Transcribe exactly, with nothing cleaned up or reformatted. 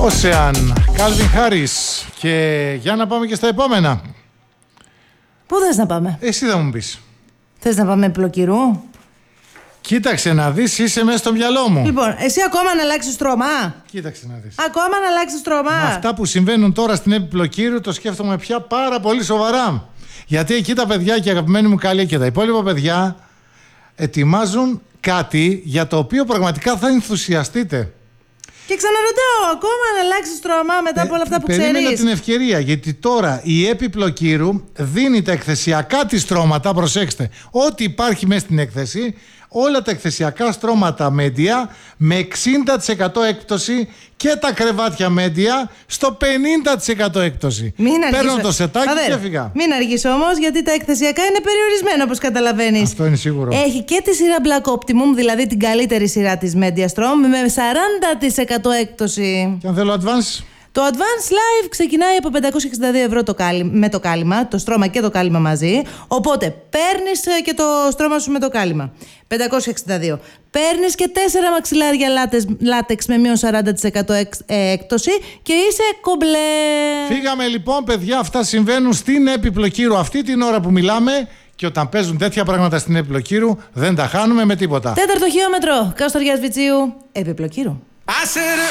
Ocean, Calvin Harris. Και για να πάμε και στα επόμενα. Πού θες να πάμε? Εσύ θα μου πεις. Θες να πάμε πλοκυρού? Κοίταξε να δεις, είσαι μέσα στο μυαλό μου. Λοιπόν, εσύ ακόμα να αλλάξεις στρώμα? Κοίταξε να δεις. Ακόμα να αλλάξεις στρώμα? Με αυτά που συμβαίνουν τώρα στην Επιπλοκύρου το σκέφτομαι πια πάρα πολύ σοβαρά. Γιατί εκεί τα παιδιά και αγαπημένοι μου καλοί και τα υπόλοιπα παιδιά ετοιμάζουν κάτι για το οποίο πραγματικά θα ενθουσιαστείτε. Και ξαναρωτάω, ακόμα να αλλάξεις στρώμα μετά από όλα αυτά που ξέρεις? Περίμενα την ευκαιρία, γιατί τώρα η Επιπλοκύρου δίνει τα εκθεσιακά της στρώματα, προσέξτε, ό,τι υπάρχει μέσα στην έκθεση, όλα τα εκθεσιακά στρώματα μέντια με εξήντα τοις εκατό έκπτωση και τα κρεβάτια μέντια στο πενήντα τοις εκατό έκπτωση. Παίρνω το σετάκι Αδέρ, και έφυγα. Μην αργείς όμως, γιατί τα εκθεσιακά είναι περιορισμένα, όπως καταλαβαίνεις. Αυτό είναι σίγουρο. Έχει και τη σειρά Black Optimum, δηλαδή την καλύτερη σειρά της Media Strom, με σαράντα τοις εκατό έκπτωση. Και αν θέλω advance? Το Advanced Live ξεκινάει από πεντακόσια εξήντα δύο ευρώ το κάλυμα, με το κάλυμα, το στρώμα και το κάλυμα μαζί. Οπότε παίρνεις και το στρώμα σου με το κάλυμα. πεντακόσια εξήντα δύο. Παίρνεις και τέσσερα μαξιλάρια λάτεξ με μείον σαράντα τοις εκατό έκπτωση και είσαι κομπλέ. Φύγαμε λοιπόν, παιδιά. Αυτά συμβαίνουν στην Επιπλοκύρου αυτή την ώρα που μιλάμε. Και όταν παίζουν τέτοια πράγματα στην Επιπλοκύρου, δεν τα χάνουμε με τίποτα. Τέταρτο χιλιόμετρο, Κάστοριας Βιτσίου, Επιπλοκύρου.